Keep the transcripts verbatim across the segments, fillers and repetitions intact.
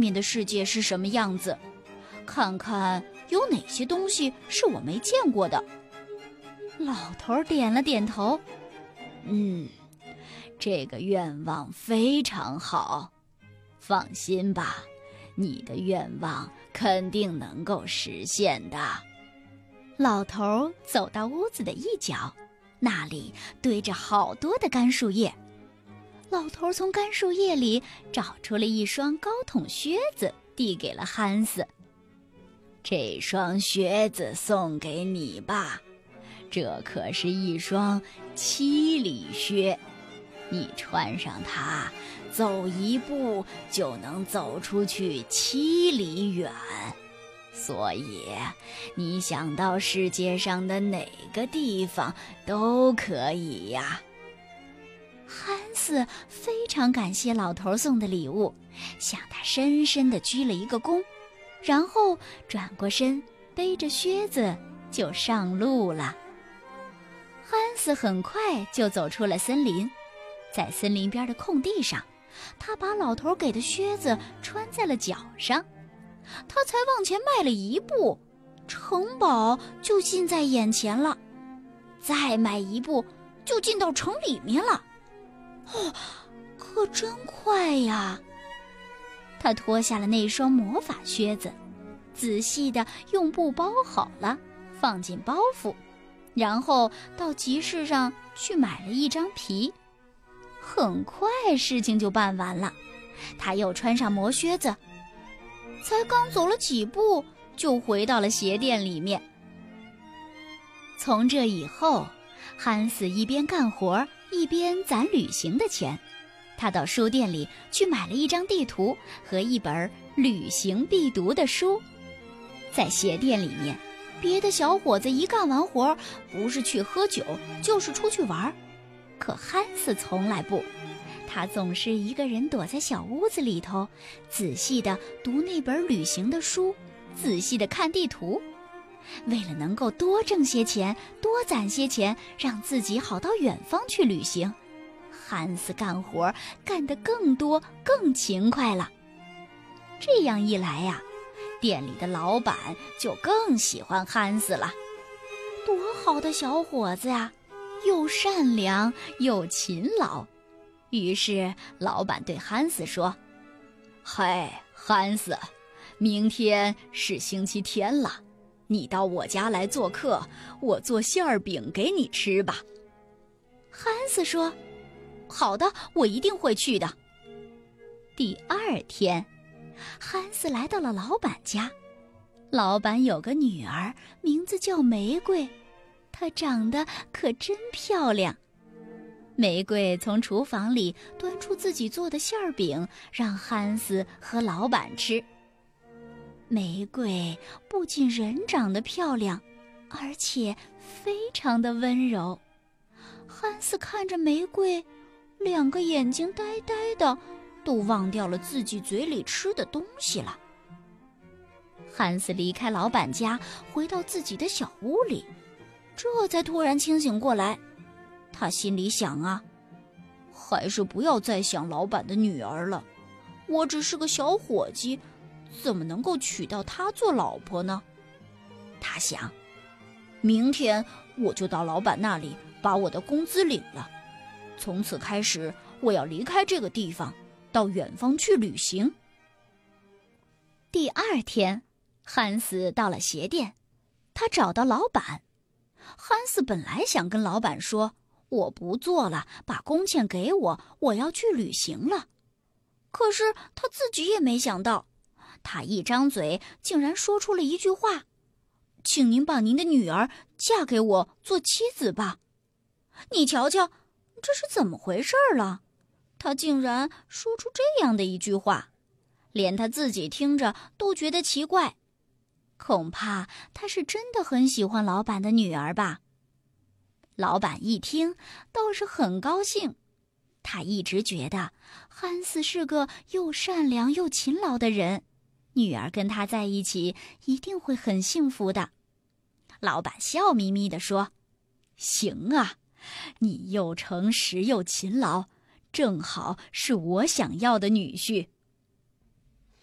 面的世界是什么样子，看看有哪些东西是我没见过的。老头点了点头，嗯，这个愿望非常好，放心吧，你的愿望肯定能够实现的。老头走到屋子的一角，那里堆着好多的干树叶。老头从干树叶里找出了一双高筒靴子，递给了汉斯。这双靴子送给你吧，这可是一双七里靴，你穿上它，走一步就能走出去七里远。所以，你想到世界上的哪个地方都可以呀。汉斯非常感谢老头送的礼物，向他深深地鞠了一个躬，然后转过身，背着靴子就上路了。汉斯很快就走出了森林，在森林边的空地上，他把老头给的靴子穿在了脚上。他才往前迈了一步，城堡就近在眼前了，再迈一步就进到城里面了。哦，可真快呀！他脱下了那双魔法靴子，仔细地用布包好了，放进包袱，然后到集市上去买了一张皮。很快事情就办完了，他又穿上魔靴子，才刚走了几步，就回到了鞋店里面。从这以后，汉斯一边干活，一边攒旅行的钱。他到书店里去买了一张地图和一本旅行必读的书。在鞋店里面，别的小伙子一干完活，不是去喝酒，就是出去玩。可汉斯从来不，他总是一个人躲在小屋子里头，仔细地读那本旅行的书，仔细地看地图。为了能够多挣些钱，多攒些钱，让自己好到远方去旅行，汉斯干活干得更多更勤快了。这样一来呀，店里的老板就更喜欢汉斯了。多好的小伙子呀，又善良又勤劳。于是老板对汉斯说：嗨，汉斯，明天是星期天了，你到我家来做客，我做馅儿饼给你吃吧。汉斯说：好的，我一定会去的。第二天，汉斯来到了老板家。老板有个女儿，名字叫玫瑰，她长得可真漂亮。玫瑰从厨房里端出自己做的馅儿饼，让汉斯和老板吃。玫瑰不仅人长得漂亮，而且非常的温柔。汉斯看着玫瑰，两个眼睛呆呆的，都忘掉了自己嘴里吃的东西了。汉斯离开老板家，回到自己的小屋里，这才突然清醒过来。他心里想啊，还是不要再想老板的女儿了，我只是个小伙计，怎么能够娶到她做老婆呢？他想，明天我就到老板那里把我的工资领了，从此开始我要离开这个地方，到远方去旅行。第二天，汉斯到了鞋店，他找到老板。汉斯本来想跟老板说，我不做了，把工钱给我，我要去旅行了。可是他自己也没想到，他一张嘴竟然说出了一句话：请您把您的女儿嫁给我做妻子吧。你瞧瞧，这是怎么回事了？他竟然说出这样的一句话，连他自己听着都觉得奇怪。恐怕他是真的很喜欢老板的女儿吧。老板一听倒是很高兴，他一直觉得汉斯是个又善良又勤劳的人，女儿跟他在一起一定会很幸福的。老板笑眯眯地说：行啊，你又诚实又勤劳，正好是我想要的女婿。过了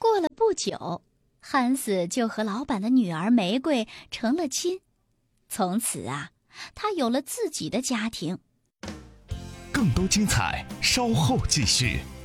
不久，汉斯就和老板的女儿玫瑰成了亲。从此啊，他有了自己的家庭。 更多精彩，稍后继续。